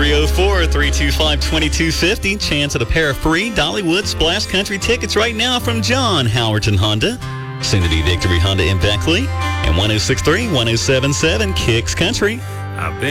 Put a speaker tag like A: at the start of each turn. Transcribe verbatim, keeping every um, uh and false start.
A: three oh four, three two five, two two five oh. Chance at a pair of free Dollywood Splash Country tickets right now from John Howerton Honda. Soon to be Victory Honda in Beckley. And one oh six point three, one oh seven point seven Kicks Country.
B: I've been